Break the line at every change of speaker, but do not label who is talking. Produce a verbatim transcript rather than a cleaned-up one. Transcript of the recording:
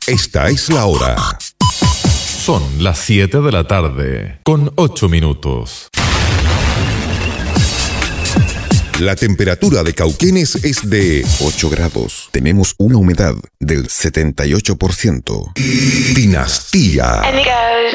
Esta es la hora.
Son las siete de la tarde, con ocho minutos.
La temperatura de Cauquenes es de ocho grados. Tenemos una humedad del setenta y ocho por ciento. Dinastía.